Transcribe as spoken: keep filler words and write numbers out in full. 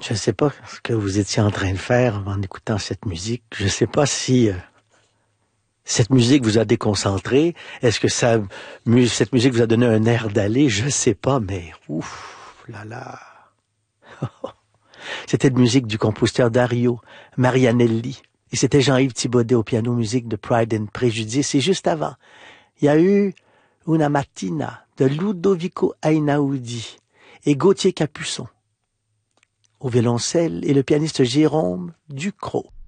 Je ne sais pas ce que vous étiez en train de faire en écoutant cette musique. Je ne sais pas si euh, cette musique vous a déconcentré. Est-ce que ça, mu- cette musique vous a donné un air d'aller? Je ne sais pas, mais ouf, là là. C'était de musique du compositeur Dario Marianelli. Et c'était Jean-Yves Thibaudet au piano, musique de Pride and Prejudice. Et juste avant, il y a eu Una Mattina de Ludovico Einaudi et Gauthier Capuçon au violoncelle et le pianiste Jérôme Ducrot.